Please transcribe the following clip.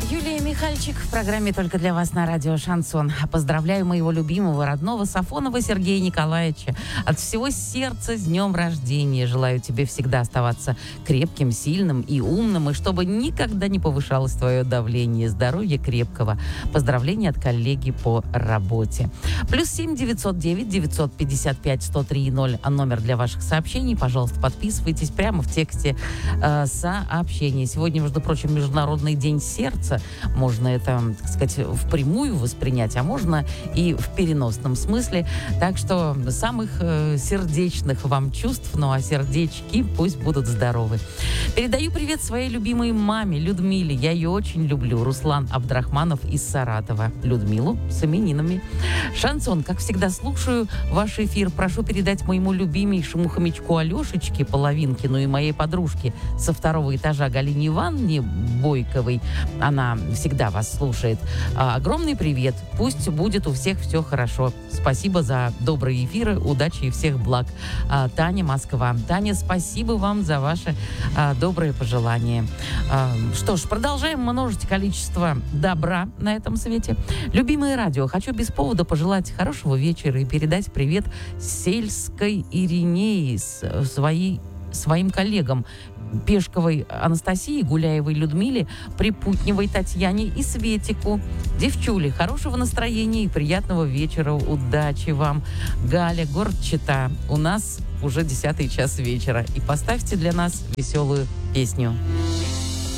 Юлия Михальчик в программе «Только для вас» на радио «Шансон». Поздравляю моего любимого, родного Сафонова Сергея Николаевича. От всего сердца с днем рождения. Желаю тебе всегда оставаться крепким, сильным и умным, и чтобы никогда не повышалось твое давление. Здоровья крепкого. Поздравления от коллеги по работе. +7 909 955 103 0 номер для ваших сообщений. Пожалуйста, подписывайтесь прямо в тексте сообщения. Сегодня, между прочим, Международный день сердца. Можно это, так сказать, впрямую воспринять, а можно и в переносном смысле. Так что самых сердечных вам чувств, ну а сердечки пусть будут здоровы. Передаю привет своей любимой маме Людмиле. Я ее очень люблю. Руслан Абдрахманов из Саратова. Людмилу с именинами. Шансон, как всегда, слушаю ваш эфир. Прошу передать моему любимейшему хомячку Алешечке Половинкину и моей подружке со 2-го этажа Галине Ивановне Бойковой. Она всегда вас слушает. Огромный привет. Пусть будет у всех все хорошо. Спасибо за добрые эфиры. Удачи и всех благ. Таня, Москва. Таня, спасибо вам за ваши добрые пожелания. Что ж, продолжаем множить количество добра на этом свете. Любимое радио. Хочу без повода пожелать хорошего вечера и передать привет сельской Иринеи своим коллегам. Пешковой Анастасии, Гуляевой Людмиле, Припутневой Татьяне и Светику. Девчули, хорошего настроения и приятного вечера. Удачи вам. Галя, город Чита. У нас уже 10-й час вечера. И поставьте для нас веселую песню.